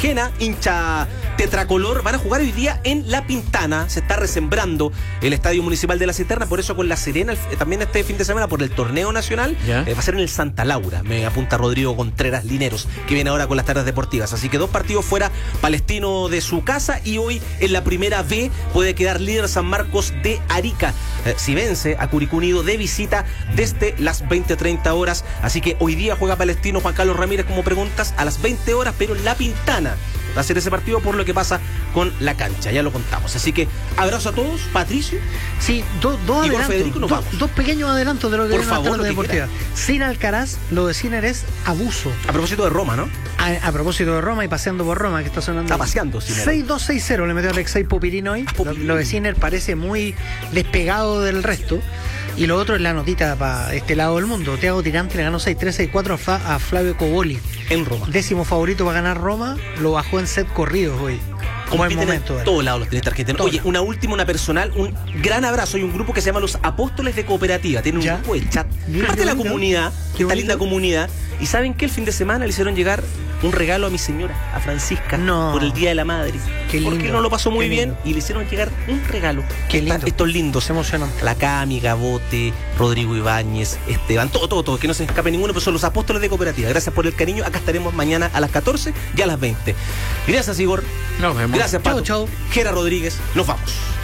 Quena, hincha tetracolor, van a jugar hoy día en La Pintana. Se está resembrando el Estadio Municipal de La Cisterna, por eso con La Serena también este fin de semana por el torneo nacional va a ser en el Santa Laura. Me apunta Rodrigo Contreras Lineros, que viene ahora con las tardes deportivas. Así que 2 partidos fuera, Palestino de su casa, y hoy en la primera B puede quedar líder San Marcos de Arica si vence a Curicó Unido de visita desde las 20:30 horas. Así que hoy día juega Palestino, Juan Carlos Ramírez, como preguntas, a las 20 horas, pero en La Pintana va a ser ese partido por lo que pasa con la cancha, ya lo contamos. Así que abrazo a todos, Patricio. Sí, dos adelantos, Federico, dos pequeños adelantos de lo que por viene en la favor, tarde deportiva. Sin Alcaraz, lo de Sinner es abuso. A propósito de Roma, ¿no? A propósito de Roma y paseando por Roma, que está sonando. Está paseando Sinner. 6-2-6-0 le metió Alexei Pupirín hoy. Lo de Sinner parece muy despegado del resto. Y lo otro es la notita para este lado del mundo. Thiago Tirante le ganó 6-3, 6-4 a Flavio Coboli. En Roma. 10º favorito para ganar Roma, lo bajó en set corridos hoy. Buen momento. En todos lados los tenistas argentinos. Oye, una personal, un gran abrazo. Hay un grupo que se llama Los Apóstoles de Cooperativa. Tienen un grupo de chat. Parte de la comunidad, esta linda comunidad. ¿Y saben qué? El fin de semana le hicieron llegar un regalo a mi señora, a Francisca, por el Día de la Madre. Qué lindo. Porque no lo pasó muy bien y le hicieron llegar un regalo. Qué lindo. Estos lindos. Emocionante. La Cami, Gabote, Rodrigo Ibáñez, Esteban, todo, que no se escape ninguno, pero son Los Apóstoles de Cooperativa. Gracias por el cariño. Acá estaremos mañana a las 14 y a las 20. Gracias, Igor. Nos vemos. Gracias, Pato. Chau. Gera Rodríguez. Nos vamos.